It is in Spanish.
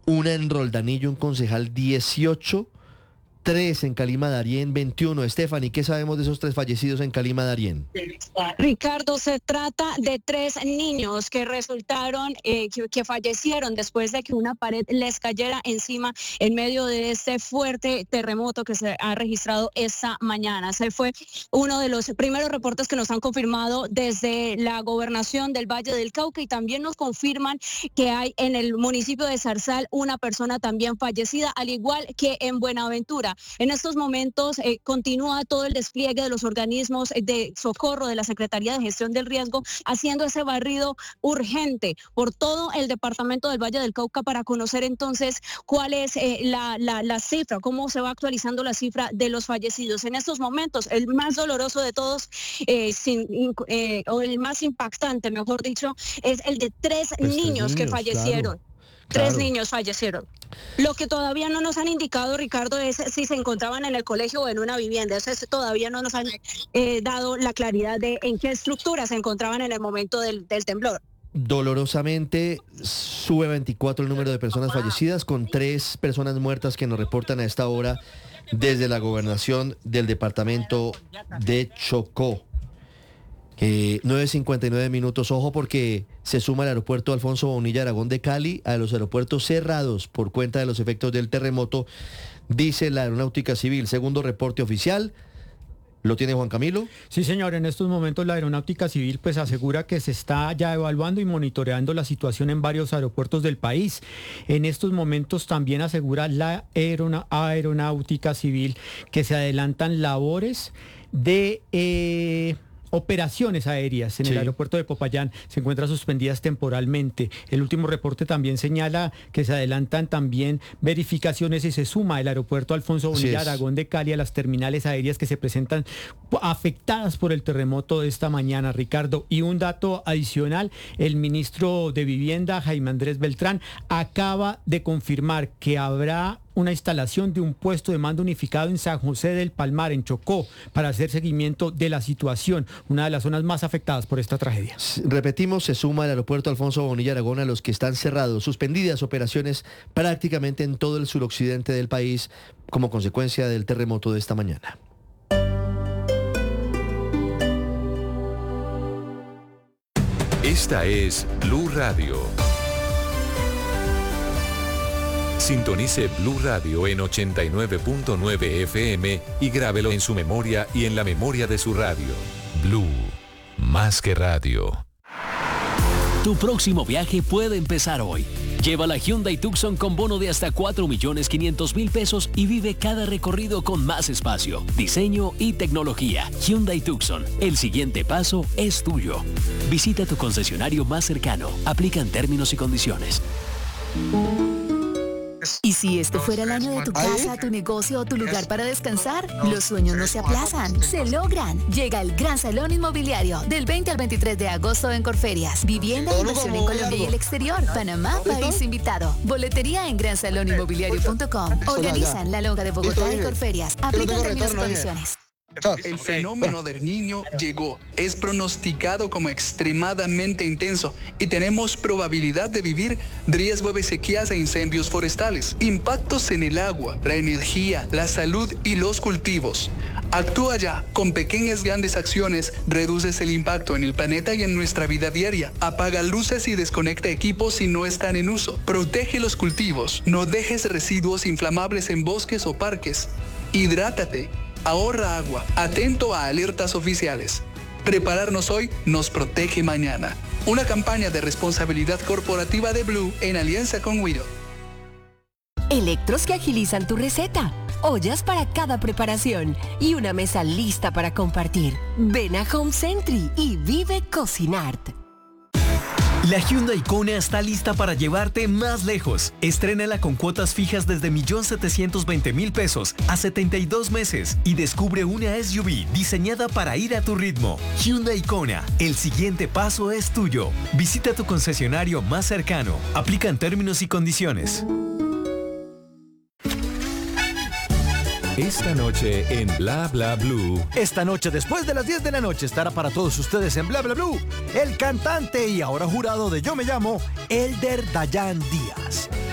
una en Roldanillo, un concejal 18, 3 en Calima Darién, 21. Stephanie, ¿qué sabemos de esos 3 fallecidos en Calima Darién? Ricardo, se trata de 3 niños que resultaron, que fallecieron después de que una pared les cayera encima en medio de este fuerte terremoto que se ha registrado esta mañana. Ese fue uno de los primeros reportes que nos han confirmado desde la gobernación del Valle del Cauca, y también nos confirman que hay en el municipio de Zarzal una persona también fallecida, al igual que en Buenaventura. En estos momentos continúa todo el despliegue de los organismos de socorro de la Secretaría de Gestión del Riesgo, haciendo ese barrido urgente por todo el departamento del Valle del Cauca para conocer entonces cuál es la cifra, cómo se va actualizando la cifra de los fallecidos. En estos momentos, el más doloroso de todos, o el más impactante, mejor dicho, es el de 3 niños que fallecieron. Claro. 3 niños fallecieron. Lo que todavía no nos han indicado, Ricardo, es si se encontraban en el colegio o en una vivienda. Eso todavía no nos han dado la claridad de en qué estructura se encontraban en el momento del temblor. Dolorosamente sube 24 el número de personas fallecidas, con 3 personas muertas que nos reportan a esta hora desde la gobernación del departamento de Chocó. 9:59 minutos. Ojo, porque se suma el aeropuerto Alfonso Bonilla Aragón de Cali a los aeropuertos cerrados por cuenta de los efectos del terremoto, dice la Aeronáutica Civil. Segundo reporte oficial. ¿Lo tiene Juan Camilo? Sí, señor. En estos momentos la Aeronáutica Civil pues asegura que se está ya evaluando y monitoreando la situación en varios aeropuertos del país. En estos momentos también asegura la Aeronáutica Civil que se adelantan labores de operaciones aéreas en el aeropuerto de Popayán se encuentran suspendidas temporalmente. El último reporte también señala que se adelantan también verificaciones y se suma el aeropuerto Alfonso Bonilla Aragón de Cali a las terminales aéreas que se presentan afectadas por el terremoto de esta mañana, Ricardo. Y un dato adicional, el ministro de Vivienda, Jaime Andrés Beltrán, acaba de confirmar que habrá una instalación de un puesto de mando unificado en San José del Palmar, en Chocó, para hacer seguimiento de la situación, una de las zonas más afectadas por esta tragedia. Repetimos, se suma el aeropuerto Alfonso Bonilla Aragón a los que están cerrados, suspendidas operaciones prácticamente en todo el suroccidente del país como consecuencia del terremoto de esta mañana. Esta es Blue Radio. Sintonice Blue Radio en 89.9 FM y grábelo en su memoria y en la memoria de su radio. Blue, más que radio. Tu próximo viaje puede empezar hoy. Lleva la Hyundai Tucson con bono de hasta 4.500.000 pesos y vive cada recorrido con más espacio, diseño y tecnología. Hyundai Tucson, el siguiente paso es tuyo. Visita tu concesionario más cercano. Aplican términos y condiciones. ¿Y si este fuera el año de tu casa, tu negocio o tu lugar para descansar? Los sueños no se aplazan, se logran. Llega el Gran Salón Inmobiliario del 20 al 23 de agosto en Corferias. Vivienda e inversión en Colombia y el exterior. Panamá, país invitado. Boletería en gransaloninmobiliario.com. Organizan La Longa de Bogotá y Corferias. Aplican términos y condiciones. El fenómeno del Niño llegó, es pronosticado como extremadamente intenso y tenemos probabilidad de vivir riesgo de sequías e incendios forestales, impactos en el agua, la energía, la salud y los cultivos. Actúa ya, con pequeñas grandes acciones reduces el impacto en el planeta y en nuestra vida diaria. Apaga luces y desconecta equipos si no están en uso. Protege los cultivos, no dejes residuos inflamables en bosques o parques. Hidrátate. Ahorra agua, atento a alertas oficiales. Prepararnos hoy nos protege mañana. Una campaña de responsabilidad corporativa de Blue en alianza con Wido. Electros que agilizan tu receta, ollas para cada preparación y una mesa lista para compartir. Ven a Home Sentry y vive Cocinart. La Hyundai Kona está lista para llevarte más lejos. Estrénala con cuotas fijas desde 1.720.000 pesos a 72 meses y descubre una SUV diseñada para ir a tu ritmo. Hyundai Kona, el siguiente paso es tuyo. Visita tu concesionario más cercano. Aplican términos y condiciones. Esta noche en Bla Bla Blue. Esta noche, después de las 10 de la noche, estará para todos ustedes en Bla Bla Blue el cantante y ahora jurado de Yo Me Llamo, Elder Dayan Díaz.